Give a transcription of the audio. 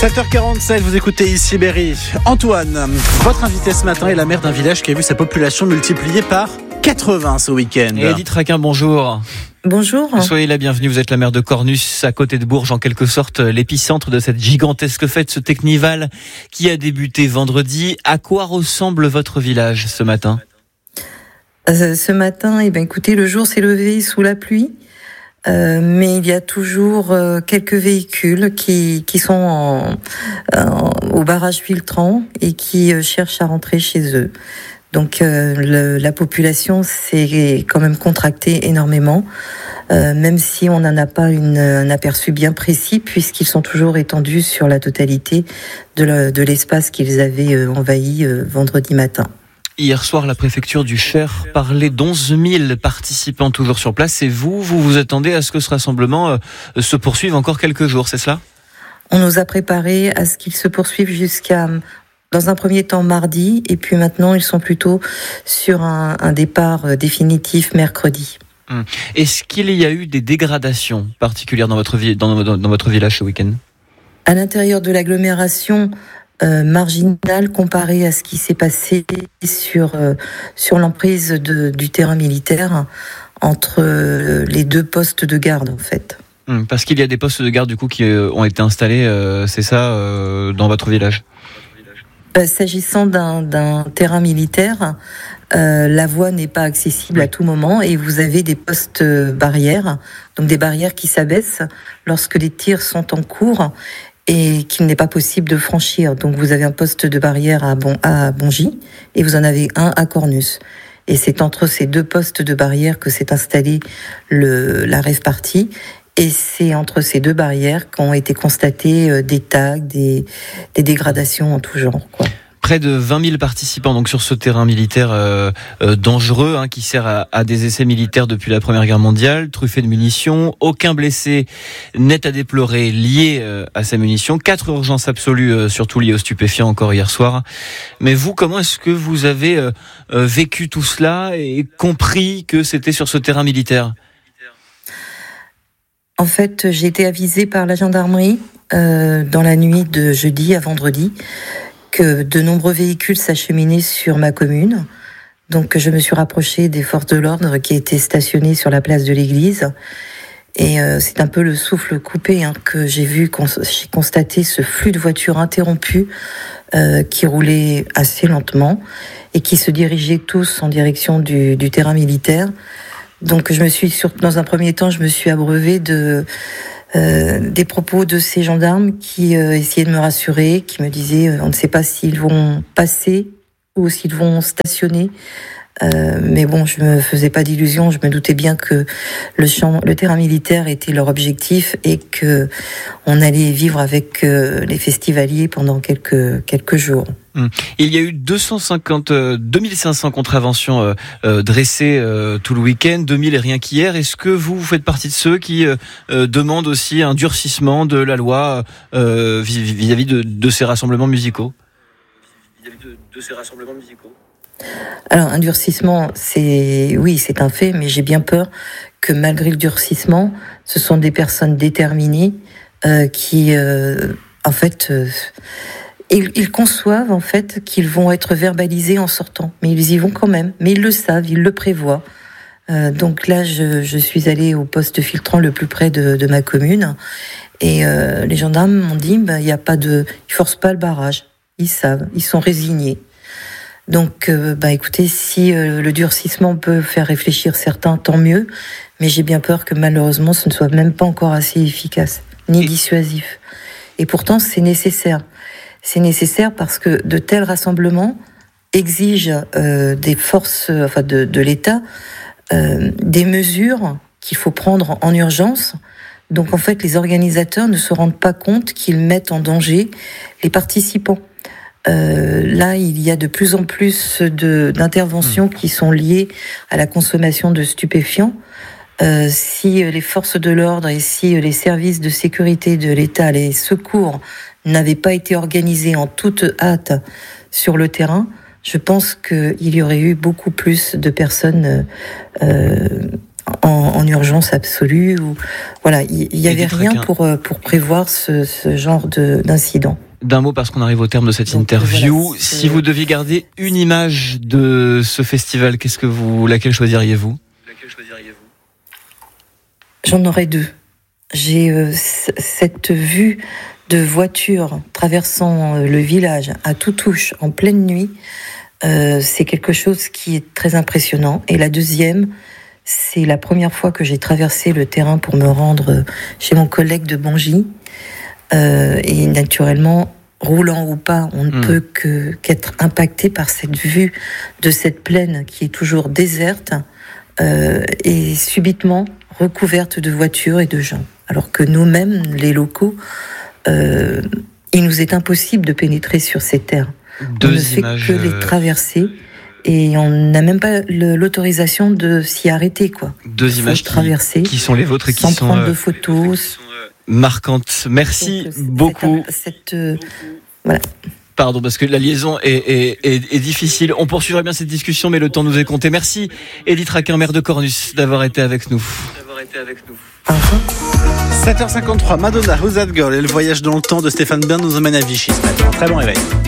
7h47, vous écoutez ici Berry. Antoine, votre invité ce matin est la maire d'un village qui a vu sa population multipliée par 80 ce week-end. Et Edith Raquin, bonjour. Bonjour. Soyez la bienvenue, vous êtes la maire de Cornus, à côté de Bourges, en quelque sorte l'épicentre de cette gigantesque fête, ce Technival qui a débuté vendredi. À quoi ressemble votre village ce matin ? Ce matin, écoutez, le jour s'est levé sous la pluie. Mais il y a toujours quelques véhicules qui sont au barrage filtrant et qui cherchent à rentrer chez eux. Donc la population s'est quand même contractée énormément, même si on n'en a pas un aperçu bien précis, puisqu'ils sont toujours étendus sur la totalité de l'espace qu'ils avaient envahi vendredi matin. Hier soir, la préfecture du Cher parlait d'11 000 participants toujours sur place. Et vous vous attendez à ce que ce rassemblement se poursuive encore quelques jours, c'est cela ? On nous a préparé à ce qu'il se poursuive jusqu'à, dans un premier temps, mardi. Et puis maintenant, ils sont plutôt sur un départ définitif mercredi. Est-ce qu'il y a eu des dégradations particulières dans votre village ce week-end ? À l'intérieur de l'agglomération, marginal comparé à ce qui s'est passé sur l'emprise du terrain militaire entre les deux postes de garde en fait. Parce qu'il y a des postes de garde du coup qui ont été installés, c'est ça, dans votre village ? S'agissant d'un terrain militaire, la voie n'est pas accessible à tout moment et vous avez des postes barrières, donc des barrières qui s'abaissent lorsque les tirs sont en cours et qu'il n'est pas possible de franchir. Donc vous avez un poste de barrière à Bongy et vous en avez un à Cornus. Et c'est entre ces deux postes de barrière que s'est installé la rave party. Et c'est entre ces deux barrières qu'ont été constatées des tags, des dégradations en tout genre, quoi. Près de 20 000 participants donc sur ce terrain militaire dangereux qui sert à des essais militaires depuis la Première Guerre mondiale, truffé de munitions. Aucun blessé n'est à déplorer lié à ces munitions. 4 urgences absolues, surtout liées aux stupéfiants encore hier soir. Mais vous, comment est-ce que vous avez vécu tout cela et compris que c'était sur ce terrain militaire ? En fait, j'ai été avisée par la gendarmerie dans la nuit de jeudi à vendredi que de nombreux véhicules s'acheminaient sur ma commune. Donc je me suis rapprochée des forces de l'ordre qui étaient stationnées sur la place de l'église. Et c'est un peu le souffle coupé que j'ai constaté ce flux de voitures interrompues qui roulaient assez lentement et qui se dirigeaient tous en direction du terrain militaire. Donc dans un premier temps, je me suis abreuvée des propos de ces gendarmes qui essayaient de me rassurer, qui me disaient on ne sait pas s'ils vont passer ou s'ils vont stationner. Mais bon, je me faisais pas d'illusions, je me doutais bien que le terrain militaire était leur objectif et que on allait vivre avec les festivaliers pendant quelques jours. Il y a eu 2500 contraventions dressées tout le week-end, 2000 et rien qu'hier. Est-ce que vous faites partie de ceux qui demandent aussi un durcissement de la loi vis-à-vis de ces rassemblements musicaux ? Alors, un durcissement, c'est un fait, mais j'ai bien peur que malgré le durcissement, ce sont des personnes déterminées qui, en fait, ils conçoivent en fait qu'ils vont être verbalisés en sortant, mais ils y vont quand même. Mais ils le savent, ils le prévoient. Donc là, je suis allée au poste filtrant le plus près de ma commune, et les gendarmes m'ont dit, ils forcent pas le barrage. Ils savent, ils sont résignés. Donc, écoutez, si le durcissement peut faire réfléchir certains, tant mieux. Mais j'ai bien peur que malheureusement, ce ne soit même pas encore assez efficace, ni dissuasif. Et pourtant, c'est nécessaire. C'est nécessaire parce que de tels rassemblements exigent des forces, de l'État, des mesures qu'il faut prendre en urgence. Donc, en fait, les organisateurs ne se rendent pas compte qu'ils mettent en danger les participants. Là, il y a de plus en plus d'interventions qui sont liées à la consommation de stupéfiants. Si les forces de l'ordre et si les services de sécurité de l'État, les secours, n'avaient pas été organisés en toute hâte sur le terrain, je pense qu'il y aurait eu beaucoup plus de personnes en urgence absolue. Ou voilà, il y avait rien pour prévoir ce genre d'incident. D'un mot, parce qu'on arrive au terme de cette interview. Voilà, si vous deviez garder une image de ce festival, laquelle choisiriez-vous ? J'en aurais deux. J'ai cette vue de voiture traversant le village à Toutouche en pleine nuit. C'est quelque chose qui est très impressionnant. Et la deuxième, c'est la première fois que j'ai traversé le terrain pour me rendre chez mon collègue de Bongy. Et naturellement, roulant ou pas, on ne peut qu'être impacté par cette vue de cette plaine qui est toujours déserte et subitement recouverte de voitures et de gens. Alors que nous-mêmes, les locaux, il nous est impossible de pénétrer sur ces terres. On ne fait que les traverser et on n'a même pas l'autorisation de s'y arrêter, quoi. Deux images qui sont les vôtres et qui sans sont prendre de photos. Marquantes. Merci beaucoup. Voilà. Pardon, parce que la liaison est difficile. On poursuivrait bien cette discussion, mais le temps nous est compté. Merci, Edith Raquin, maire de Cornus, d'avoir été avec nous. 7h53, Madonna, Who's That Girl, et le voyage dans le temps de Stéphane Bern nous emmène à Vichy ce matin. Très bon réveil.